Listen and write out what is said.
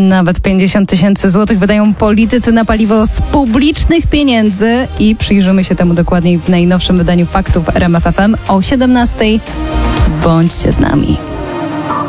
Nawet 50 000 złotych wydają politycy na paliwo z publicznych pieniędzy i przyjrzymy się temu dokładniej w najnowszym wydaniu Faktów RMF FM o 17:00. Bądźcie z nami.